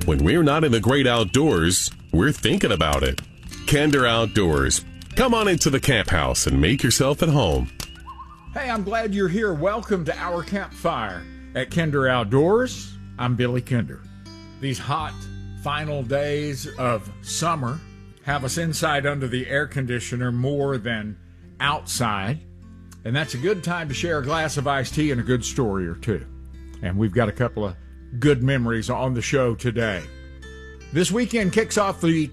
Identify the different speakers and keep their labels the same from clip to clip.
Speaker 1: When we're not in the great outdoors, we're thinking about it. Kinder Outdoors. Come on into the camp house and make yourself at home.
Speaker 2: Hey, I'm glad you're here. Welcome to our campfire at Kinder Outdoors. I'm Billy Kinder. These hot final days of summer have us inside under the air conditioner more than outside. And that's a good time to share a glass of iced tea and a good story or two. And we've got a couple of good memories on the show today. This weekend kicks off the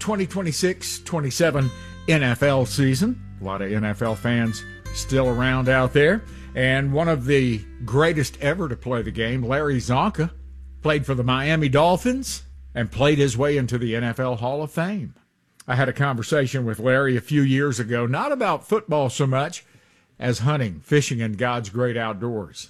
Speaker 2: 2026-27 NFL season. A lot of NFL fans still around out there. And one of the greatest ever to play the game, Larry Csonka, played for the Miami Dolphins and played his way into the NFL Hall of Fame. I had a conversation with Larry a few years ago, not about football so much as hunting, fishing, and God's great outdoors.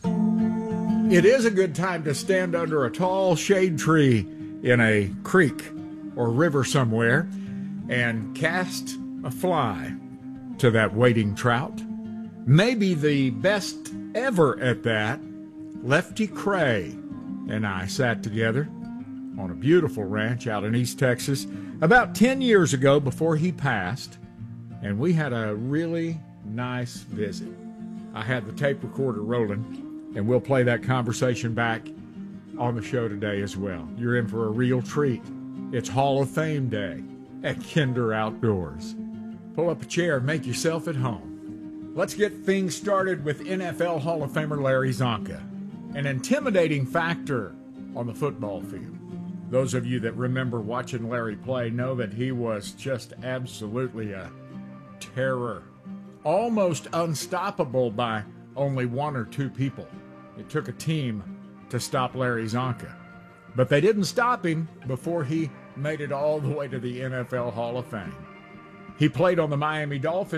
Speaker 2: It is a good time to stand under a tall shade tree in a creek or river somewhere and cast a fly to that waiting trout. Maybe the best ever at that, Lefty Kreh and I sat together on a beautiful ranch out in East Texas about 10 years ago before he passed, and we had a really nice visit. I had the tape recorder rolling, and we'll play that conversation back on the show today as well. You're in for a real treat. It's Hall of Fame Day at Kinder Outdoors. Pull up a chair and make yourself at home. Let's get things started with NFL Hall of Famer Larry Csonka, an intimidating factor on the football field. Those of you that remember watching Larry play know that he was just absolutely a terror, almost unstoppable by only one or two people. It took a team to stop Larry Csonka, but they didn't stop him before he made it all the way to the NFL Hall of Fame. He played on the Miami Dolphins